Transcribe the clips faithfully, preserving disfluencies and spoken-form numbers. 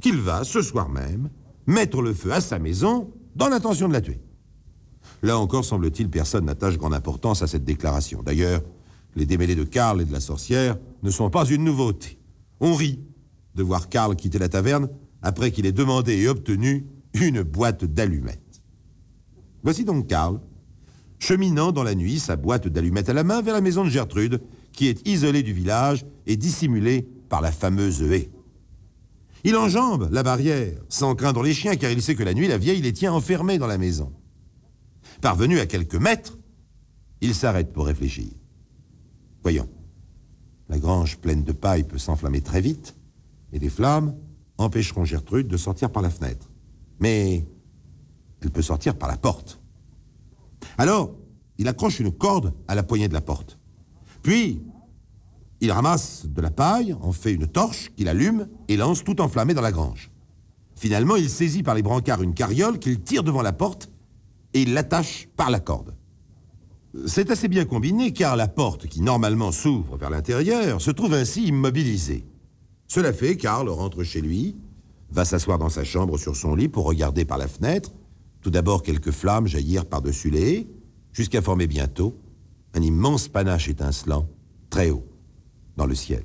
qu'il va, ce soir même, mettre le feu à sa maison dans l'intention de la tuer. Là encore, semble-t-il, personne n'attache grande importance à cette déclaration. D'ailleurs, les démêlés de Karl et de la sorcière ne sont pas une nouveauté. On rit de voir Karl quitter la taverne après qu'il ait demandé et obtenu une boîte d'allumettes. Voici donc Karl, cheminant dans la nuit, sa boîte d'allumettes à la main, vers la maison de Gertrude, qui est isolée du village et dissimulée par la fameuse haie. Il enjambe la barrière, sans craindre les chiens, car il sait que la nuit, la vieille les tient enfermés dans la maison. Parvenu à quelques mètres, il s'arrête pour réfléchir. Voyons, la grange pleine de paille peut s'enflammer très vite, et les flammes empêcheront Gertrude de sortir par la fenêtre. Mais elle peut sortir par la porte. Alors, il accroche une corde à la poignée de la porte. Puis, il ramasse de la paille, en fait une torche qu'il allume et lance tout enflammé dans la grange. Finalement, il saisit par les brancards une carriole qu'il tire devant la porte et il l'attache par la corde. C'est assez bien combiné car la porte, qui normalement s'ouvre vers l'intérieur, se trouve ainsi immobilisée. Cela fait, Karl rentre chez lui, va s'asseoir dans sa chambre sur son lit pour regarder par la fenêtre, tout d'abord quelques flammes jaillir par-dessus les haies, jusqu'à former bientôt un immense panache étincelant, très haut, dans le ciel.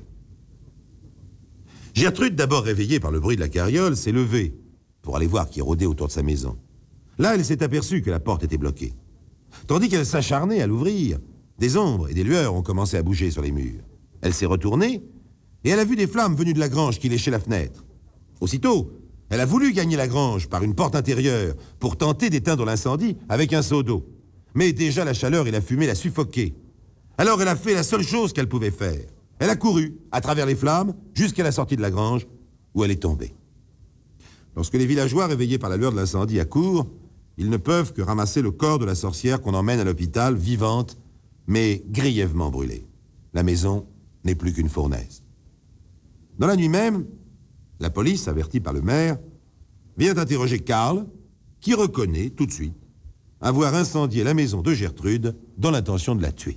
Gertrude, d'abord réveillée par le bruit de la carriole, s'est levée pour aller voir qui rôdait autour de sa maison. Là, elle s'est aperçue que la porte était bloquée. Tandis qu'elle s'acharnait à l'ouvrir, des ombres et des lueurs ont commencé à bouger sur les murs. Elle s'est retournée et elle a vu des flammes venues de la grange qui léchaient la fenêtre. Aussitôt, elle a voulu gagner la grange par une porte intérieure pour tenter d'éteindre l'incendie avec un seau d'eau. Mais déjà la chaleur et la fumée la suffoquaient. Alors elle a fait la seule chose qu'elle pouvait faire. Elle a couru à travers les flammes jusqu'à la sortie de la grange où elle est tombée. Lorsque les villageois, réveillés par la lueur de l'incendie, accourent, ils ne peuvent que ramasser le corps de la sorcière qu'on emmène à l'hôpital, vivante, mais grièvement brûlée. La maison n'est plus qu'une fournaise. Dans la nuit même, la police, avertie par le maire, vient interroger Karl, qui reconnaît tout de suite avoir incendié la maison de Gertrude dans l'intention de la tuer.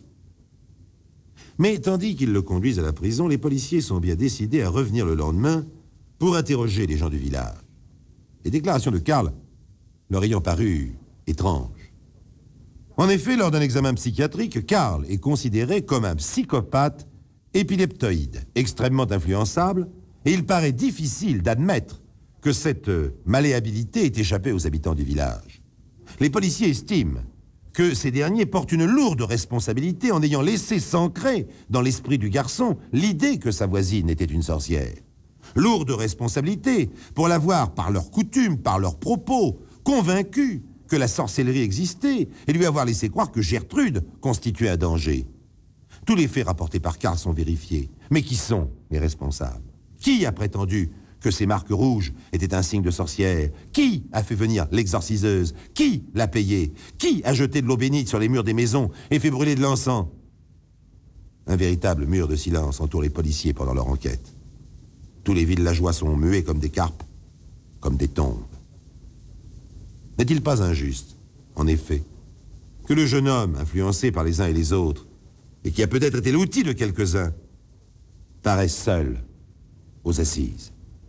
Mais tandis qu'ils le conduisent à la prison, les policiers sont bien décidés à revenir le lendemain pour interroger les gens du village. Les déclarations de Karl leur ayant paru étranges. En effet, lors d'un examen psychiatrique, Karl est considéré comme un psychopathe épileptoïde, extrêmement influençable, et il paraît difficile d'admettre que cette malléabilité ait échappé aux habitants du village. Les policiers estiment que ces derniers portent une lourde responsabilité en ayant laissé s'ancrer dans l'esprit du garçon l'idée que sa voisine était une sorcière. Lourde responsabilité pour l'avoir, par leurs coutumes, par leurs propos, convaincu que la sorcellerie existait et lui avoir laissé croire que Gertrude constituait un danger. Tous les faits rapportés par Karl sont vérifiés. Mais qui sont les responsables? Qui a prétendu que ces marques rouges étaient un signe de sorcière? Qui a fait venir l'exorciseuse? Qui l'a payée? Qui a jeté de l'eau bénite sur les murs des maisons et fait brûler de l'encens? Un véritable mur de silence entoure les policiers pendant leur enquête. Tous les villageois sont muets comme des carpes, comme des tombes. N'est-il pas injuste, en effet, que le jeune homme, influencé par les uns et les autres, et qui a peut-être été l'outil de quelques-uns, paraisse seul aux assises?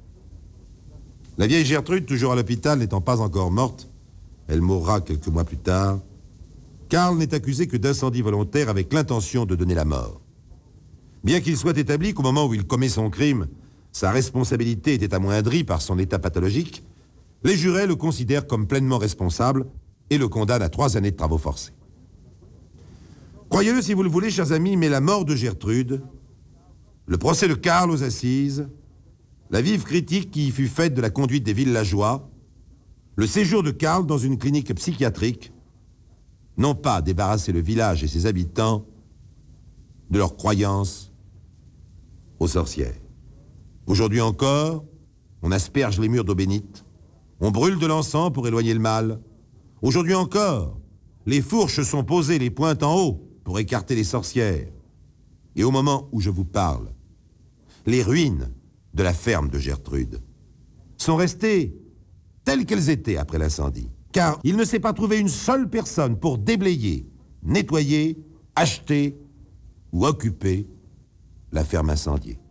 La vieille Gertrude, toujours à l'hôpital, n'étant pas encore morte, elle mourra quelques mois plus tard, Karl n'est accusé que d'incendie volontaire avec l'intention de donner la mort. Bien qu'il soit établi qu'au moment où il commet son crime, sa responsabilité était amoindrie par son état pathologique, les jurés le considèrent comme pleinement responsable et le condamnent à trois années de travaux forcés. Croyez-le si vous le voulez, chers amis, mais la mort de Gertrude, le procès de Karl aux assises, la vive critique qui y fut faite de la conduite des villageois, le séjour de Karl dans une clinique psychiatrique, n'ont pas débarrassé le village et ses habitants de leur croyance aux sorcières. Aujourd'hui encore, on asperge les murs d'eau bénite, on brûle de l'encens pour éloigner le mal. Aujourd'hui encore, les fourches sont posées les pointes en haut pour écarter les sorcières. Et au moment où je vous parle, les ruines de la ferme de Gertrude sont restées telles qu'elles étaient après l'incendie. Car il ne s'est pas trouvé une seule personne pour déblayer, nettoyer, acheter ou occuper la ferme incendiée.